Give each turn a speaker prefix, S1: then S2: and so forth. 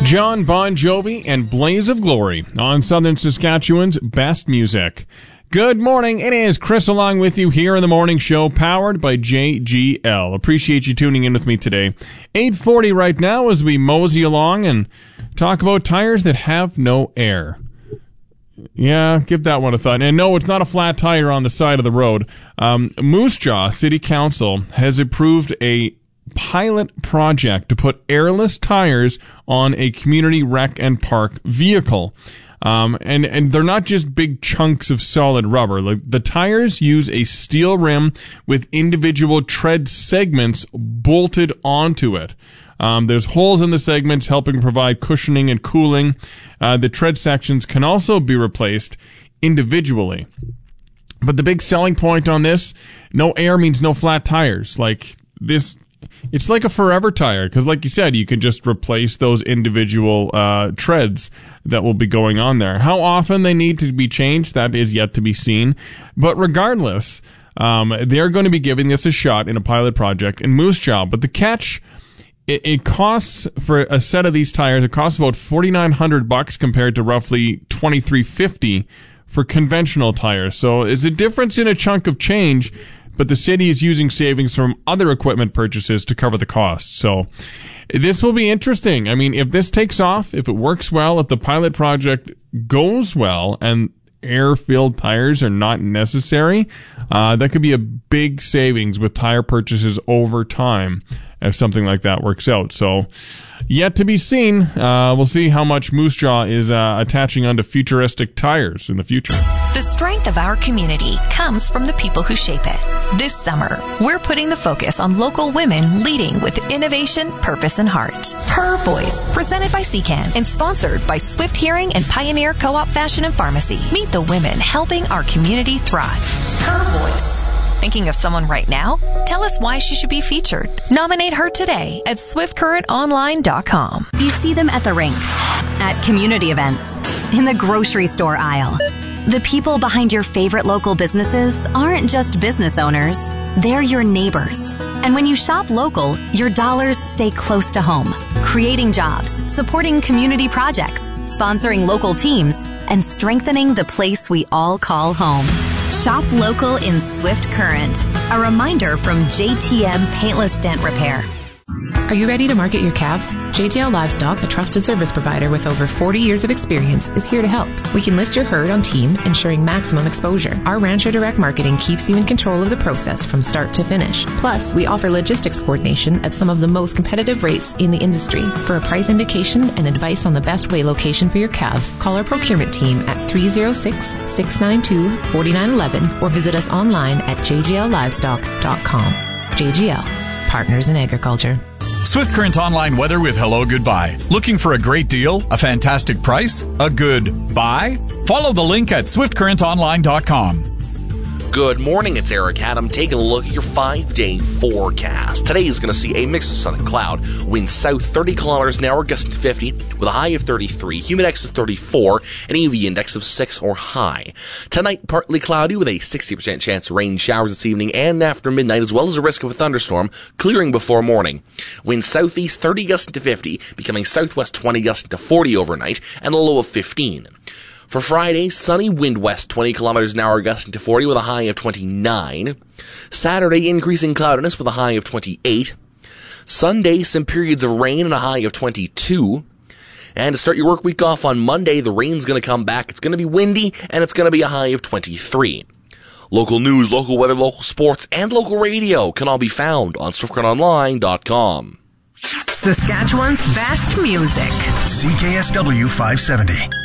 S1: John Bon Jovi and Blaze of Glory on Southern Saskatchewan's best music. Good morning. It is Chris along with you here in the morning show, powered by JGL. Appreciate you tuning in with me today. 8:40 right now as we mosey along and talk about tires that have no air. Yeah, give that one a thought. And no, it's not a flat tire on the side of the road. Moose Jaw City Council has approved a pilot project to put airless tires on a community rec and park vehicle. And they're not just big chunks of solid rubber. Like, the tires use a steel rim with individual tread segments bolted onto it. There's holes in the segments helping provide cushioning and cooling. The tread sections can also be replaced individually. But the big selling point on this, no air means no flat tires. Like this, it's like a forever tire, because like you said, you can just replace those individual treads that will be going on there. How often they need to be changed, that is yet to be seen. But regardless, they're going to be giving this a shot in a pilot project in Moose Jaw. But the catch, it costs, for a set of these tires, it costs about $4,900 compared to roughly $2,350 for conventional tires. So it's a difference in a chunk of change, but the city is using savings from other equipment purchases to cover the costs. So this will be interesting. I mean, if this takes off, if it works well, if the pilot project goes well and air-filled tires are not necessary, that could be a big savings with tire purchases over time if something like that works out. So yet to be seen. We'll see how much Moose Jaw is attaching onto futuristic tires in the future.
S2: The strength of our community comes from the people who shape it. This summer, we're putting the focus on local women leading with innovation, purpose, and heart. Her Voice, presented by CCAN and sponsored by Swift Hearing and Pioneer Co-op Fashion and Pharmacy. Meet the women helping our community thrive. Her Voice. Thinking of someone right now? Tell us why she should be featured. Nominate her today at swiftcurrentonline.com.
S3: You see them at the rink, at community events, in the grocery store aisle. The people behind your favorite local businesses aren't just business owners. They're your neighbors. And when you shop local, your dollars stay close to home, creating jobs, supporting community projects, sponsoring local teams, and strengthening the place we all call home. Shop local in Swift Current. A reminder from JTM Paintless Dent Repair.
S4: Are you ready to market your calves? JGL Livestock, a trusted service provider with over 40 years of experience, is here to help. We can list your herd on Team, ensuring maximum exposure. Our Rancher Direct Marketing keeps you in control of the process from start to finish. Plus, we offer logistics coordination at some of the most competitive rates in the industry. For a price indication and advice on the best way location for your calves, call our procurement team at 306-692-4911 or visit us online at jgllivestock.com. JGL. Partners in Agriculture.
S5: Swift Current Online weather with Hello Goodbye. Looking for a great deal, a fantastic price, a good buy? Follow the link at swiftcurrentonline.com.
S6: Good morning, it's Eric Adam taking a look at your 5-day forecast. Today is going to see a mix of sun and cloud. Winds south 30 kilometers an hour, gusting to 50, with a high of 33, humidex of 34, and UV index of 6 or high. Tonight, partly cloudy with a 60% chance of rain showers this evening and after midnight, as well as a risk of a thunderstorm, clearing before morning. Winds southeast 30 gusting to 50, becoming southwest 20 gusting to 40 overnight, and a low of 15. For Friday, sunny, wind west 20 kilometers an hour, gusting to 40 with a high of 29. Saturday, increasing cloudiness with a high of 28. Sunday, some periods of rain and a high of 22. And to start your work week off on Monday, the rain's going to come back. It's going to be windy, and it's going to be a high of 23. Local news, local weather, local sports, and local radio can all be found on swiftcurrentonline.com.
S7: Saskatchewan's best music.
S8: CKSW 570.